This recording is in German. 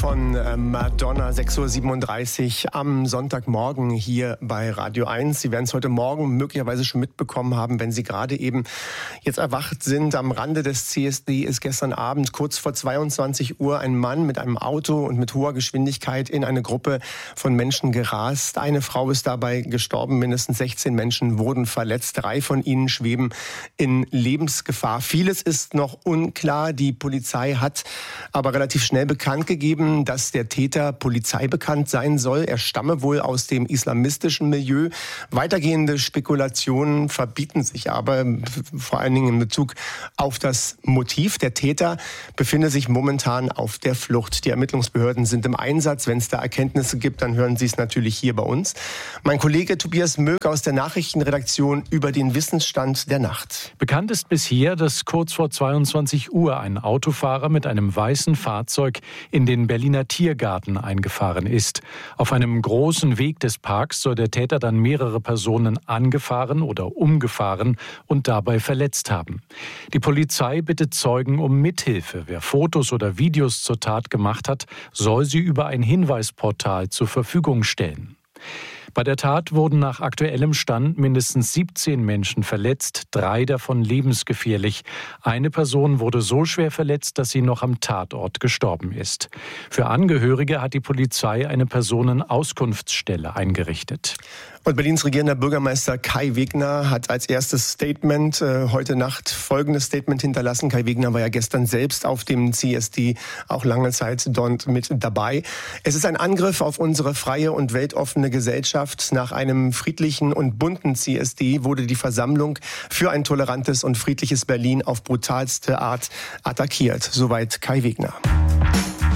von Madonna, 6:37 Uhr am Sonntagmorgen hier bei Radio 1. Sie werden es heute Morgen möglicherweise schon mitbekommen haben, wenn Sie gerade eben jetzt erwacht sind. Am Rande des CSD ist gestern Abend kurz vor 22 Uhr ein Mann mit einem Auto und mit hoher Geschwindigkeit in eine Gruppe von Menschen gerast. Eine Frau ist dabei gestorben, mindestens 16 Menschen wurden verletzt. 3 von ihnen schweben in Lebensgefahr. Vieles ist noch unklar. Die Polizei hat aber relativ schnell bekannt gegeben, dass der Täter polizeibekannt sein soll. Er stamme wohl aus dem islamistischen Milieu. Weitergehende Spekulationen verbieten sich aber, vor allen Dingen in Bezug auf das Motiv. Der Täter befindet sich momentan auf der Flucht. Die Ermittlungsbehörden sind im Einsatz. Wenn es da Erkenntnisse gibt, dann hören Sie es natürlich hier bei uns. Mein Kollege Tobias Möck aus der Nachrichtenredaktion über den Wissensstand der Nacht. Bekannt ist bisher, dass kurz vor 22 Uhr ein Autofahrer mit einem weißen Fahrzeug in den Berliner Tiergarten eingefahren ist. Auf einem großen Weg des Parks soll der Täter dann mehrere Personen angefahren oder umgefahren und dabei verletzt haben. Die Polizei bittet Zeugen um Mithilfe. Wer Fotos oder Videos zur Tat gemacht hat, soll sie über ein Hinweisportal zur Verfügung stellen. Bei der Tat wurden nach aktuellem Stand mindestens 17 Menschen verletzt, 3 davon lebensgefährlich. Eine Person wurde so schwer verletzt, dass sie noch am Tatort gestorben ist. Für Angehörige hat die Polizei eine Personenauskunftsstelle eingerichtet. Und Berlins regierender Bürgermeister Kai Wegner hat als erstes Statement heute Nacht folgendes Statement hinterlassen. Kai Wegner war ja gestern selbst auf dem CSD auch lange Zeit dort mit dabei. Es ist ein Angriff auf unsere freie und weltoffene Gesellschaft. Nach einem friedlichen und bunten CSD wurde die Versammlung für ein tolerantes und friedliches Berlin auf brutalste Art attackiert. Soweit Kai Wegner.